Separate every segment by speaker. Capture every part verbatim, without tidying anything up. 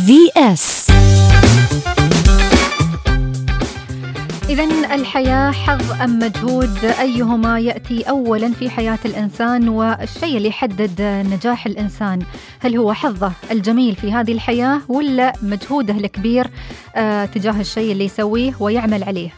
Speaker 1: في إس.
Speaker 2: إذن الحياة حظ أم مجهود؟ أيهما يأتي أولا في حياة الإنسان؟ والشيء اللي يحدد نجاح الإنسان هل هو حظه الجميل في هذه الحياة ولا مجهوده الكبير آه تجاه الشيء اللي يسويه ويعمل عليه؟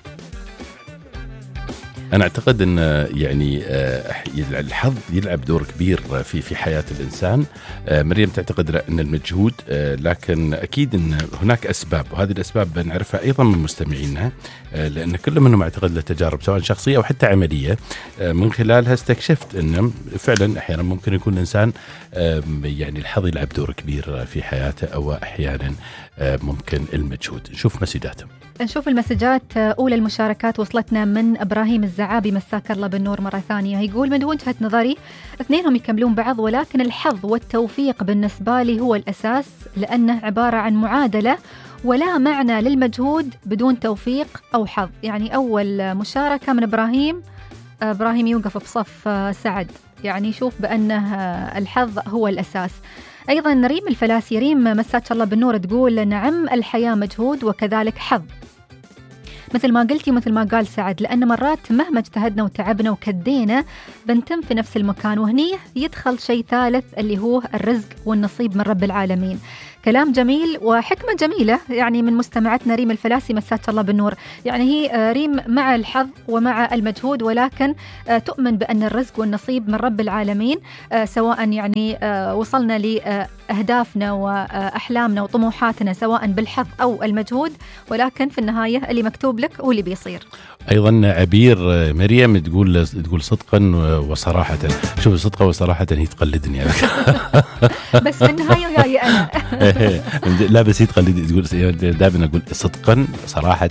Speaker 3: أنا أعتقد أن يعني الحظ يلعب دور كبير في في حياة الإنسان. مريم تعتقد أن المجهود، لكن أكيد أن هناك أسباب، وهذه الأسباب نعرفها أيضا من مستمعينا، لأن كل منهم أعتقد له تجارب سواء شخصية أو حتى عملية، من خلالها استكشفت أن فعلا أحيانا ممكن يكون الإنسان يعني الحظ يلعب دور كبير في حياته، أو أحيانا ممكن المجهود. نشوف مسجاتهم.
Speaker 2: نشوف المسجات. أولى المشاركات وصلتنا من إبراهيم الزعابي، مساك الله بالنور مرة ثانية. يقول من وجهة نظري اثنينهم يكملون بعض، ولكن الحظ والتوفيق بالنسبة لي هو الأساس، لأنه عبارة عن معادلة ولا معنى للمجهود بدون توفيق أو حظ. يعني أول مشاركة من إبراهيم، إبراهيم يوقف بصف سعد، يعني يشوف بأنه الحظ هو الأساس. أيضا ريم الفلاسي، ريم مساك الله بالنور، تقول نعم الحياة مجهود وكذلك حظ، مثل ما قلتي مثل ما قال سعد، لأن مرات مهما اجتهدنا وتعبنا وكدينا بنتم في نفس المكان، وهني يدخل شيء ثالث اللي هو الرزق والنصيب من رب العالمين. كلام جميل وحكمة جميلة يعني من مستمعتنا ريم الفلاسي، مساك الله بالنور. يعني هي ريم مع الحظ ومع المجهود، ولكن تؤمن بأن الرزق والنصيب من رب العالمين، سواء يعني وصلنا لأهدافنا وأحلامنا وطموحاتنا سواء بالحظ أو المجهود، ولكن في النهاية اللي مكتوب لك هو اللي بيصير.
Speaker 3: أيضا عبير مريم تقول تقول صدقا وصراحة. شوف صدقا وصراحة هي تقلدني يعني.
Speaker 2: بس في النهاية جاي أنا.
Speaker 3: لا بس هي تقلدني، تقول دائما أقول صدقا صراحة.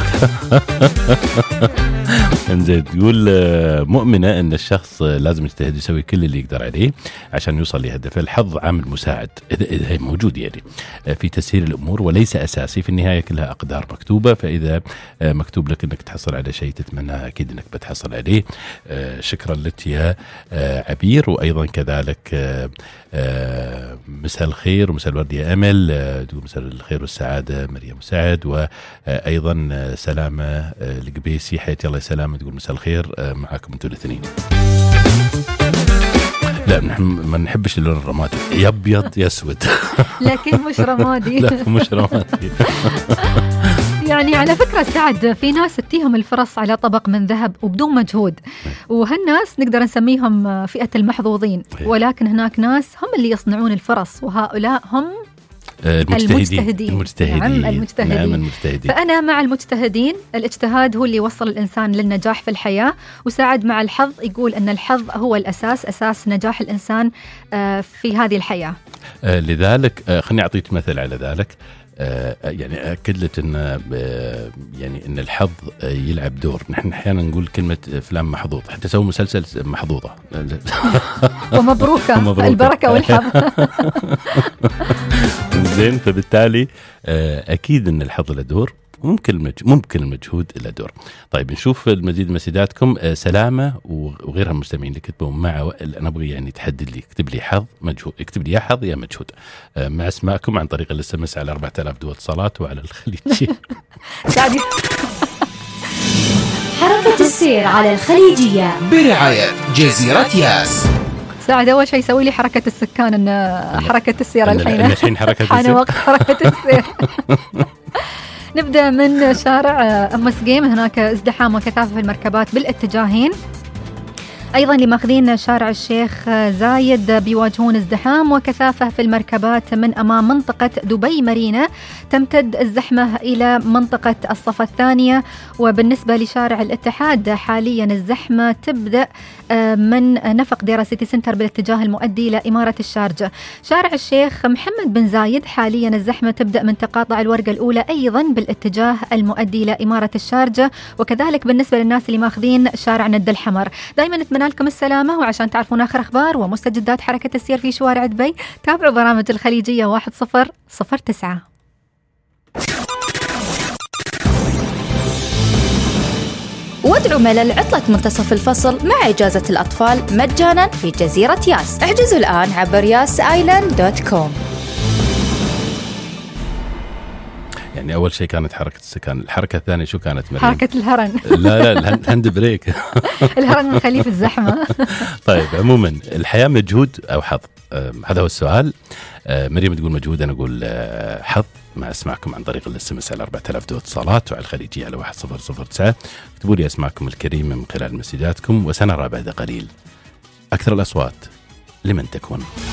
Speaker 3: انزين تقول مؤمنة أن الشخص لازم يجتهد يسوي كل اللي يقدر عليه عشان يوصل لهدفه. الحظ عامل مساعد إذا هي موجود يعني في تسهيل الأمور وليس أساسي، في النهاية كلها أقدار مكتوبة، فإذا مكتوب لك أنك تحصل على شيء تتمنى أكيد أنك بتحصل عليه. شكرا لك يا عبير. وأيضا كذلك مساء الخير ومساء الورد يا أمل، تقول مساء الخير والسعادة مريم مساعد. وأيضا سلامة القبيسي، حياتي الله سلامة، تقول مساء الخير معاكم انتوا الاثنين. لا نحن ما نحبش اللون الرمادي، يا ابيض يا اسود.
Speaker 2: لكن مش رمادي.
Speaker 3: لا مش رمادي.
Speaker 2: يعني على فكرة سعد، في ناس تتيهم الفرص على طبق من ذهب وبدون مجهود، وهالناس نقدر نسميهم فئة المحظوظين، ولكن هناك ناس هم اللي يصنعون الفرص، وهؤلاء هم
Speaker 3: المجتهدين.
Speaker 2: المجتهدين.
Speaker 3: المجتهدين.
Speaker 2: نعم المجتهدين.
Speaker 3: نعم المجتهدين.
Speaker 2: فأنا مع المجتهدين، الاجتهاد هو اللي يوصل الإنسان للنجاح في الحياة. وسعد مع الحظ، يقول أن الحظ هو الأساس، أساس نجاح الإنسان في هذه الحياة.
Speaker 3: لذلك خليني أعطيك مثل على ذلك. يعني أكد لك إن يعني إن الحظ يلعب دور. نحن أحيانا نقول كلمة فلان محظوظ، حتى سووا مسلسل محظوظة.
Speaker 2: ومبروكة. ومبروكة. البركة والحظ.
Speaker 3: زين، فبالتالي أكيد إن الحظ له دور، ممكن ممكن المجهود له دور. طيب نشوف المزيد من مسجاتكم. سلامة وغيرها المستمعين اللي كتبوا مع، أنا أبغى يعني تحدد لي، اكتب لي حظ مجهود، اكتب لي يا حظ يا مجهود، مع اسماءكم عن طريق الاس ام اس على أربعة آلاف دول اتصالات وعلى الخليجية.
Speaker 1: حركة السير على الخليجية
Speaker 4: برعاية جزيرة ياس.
Speaker 2: سعد أول شيء يسوي لي حركة السكان، إن حركة السير الحين
Speaker 3: الحين حركة السير،
Speaker 2: حان وقت حركة السير. نبدأ من شارع أم سقيم، هناك ازدحام وكثافة في المركبات بالاتجاهين. أيضا لماخذين شارع الشيخ زايد بيواجهون ازدحام وكثافة في المركبات من أمام منطقة دبي مارينا، تمتد الزحمة إلى منطقة الصفة الثانية. وبالنسبة لشارع الاتحاد حاليا الزحمة تبدأ من نفق ديرة سيتي سنتر بالاتجاه المؤدي إلى إمارة الشارجة. شارع الشيخ محمد بن زايد حاليا الزحمة تبدأ من تقاطع الورقة الأولى أيضا بالاتجاه المؤدي إلى إمارة الشارجة. وكذلك بالنسبة للناس اللي ماخذين شارع ند الحمر، دائما نتمنى لكم السلامة. وعشان تعرفون آخر أخبار ومستجدات حركة السير في شوارع دبي، تابعوا برامج الخليجية واحد صفر صفر تسعة.
Speaker 5: وادعوا ملل عطلة منتصف الفصل مع إجازة الأطفال مجانا في جزيرة ياس. احجزوا الآن عبر ياس آيلاند دوت كوم.
Speaker 3: يعني أول شيء كانت حركة السكان، الحركة الثانية شو كانت مريم؟
Speaker 2: حركة الهرن.
Speaker 3: لا لا الهاند بريك.
Speaker 2: الهرن بنخليه في الزحمة.
Speaker 3: طيب عموما الحياة مجهود أو حظ؟ هذا هو السؤال. مريم تقول مجهود، أنا أقول حظ. مع اسمعكم عن طريق الاس ام اس على أربعة آلاف دو اتصالات، وعلى الخليجية على واحد صفر صفر تسعة. اكتبوا لي اسماءكم الكريمة من خلال مسجاتكم، وسنرى بعد قليل أكثر الأصوات لمن تكون.